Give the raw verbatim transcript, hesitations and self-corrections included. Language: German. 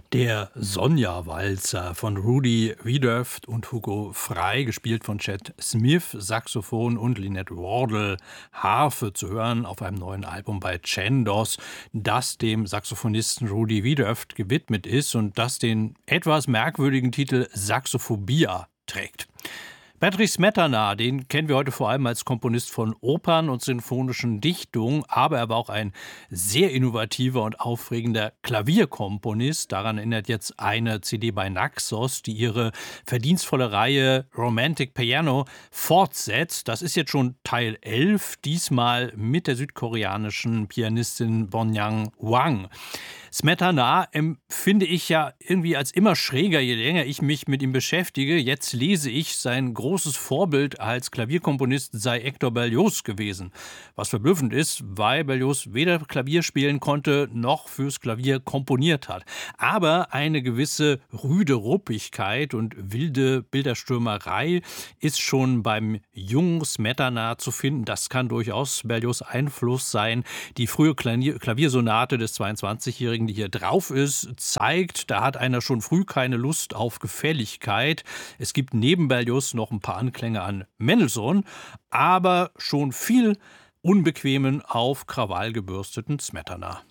Der Sonja-Walzer von Rudy Wiedoeft und Hugo Frey, gespielt von Chet Smith, Saxophon, und Lynette Wardle, Harfe, zu hören auf einem neuen Album bei Chandos, das dem Saxophonisten Rudy Wiedoeft gewidmet ist und das den etwas merkwürdigen Titel Saxophobia trägt. Bedřich Smetana, den kennen wir heute vor allem als Komponist von Opern und sinfonischen Dichtungen, aber er war auch ein sehr innovativer und aufregender Klavierkomponist. Daran erinnert jetzt eine C D bei Naxos, die ihre verdienstvolle Reihe Romantic Piano fortsetzt. Das ist jetzt schon Teil elf, diesmal mit der südkoreanischen Pianistin Bonyang Wang. Smetana empfinde ich ja irgendwie als immer schräger, je länger ich mich mit ihm beschäftige. Jetzt lese ich, sein großes Vorbild als Klavierkomponist sei Hector Berlioz gewesen. Was verblüffend ist, weil Berlioz weder Klavier spielen konnte, noch fürs Klavier komponiert hat. Aber eine gewisse rüde Ruppigkeit und wilde Bilderstürmerei ist schon beim jungen Smetana zu finden. Das kann durchaus Berlioz' Einfluss sein. Die frühe Klaviersonate des zweiundzwanzigjährigen, die hier drauf ist, zeigt, da hat einer schon früh keine Lust auf Gefälligkeit. Es gibt neben Berlioz noch ein paar Anklänge an Mendelssohn, aber schon viel unbequemen, auf Krawall gebürsteten Smetana.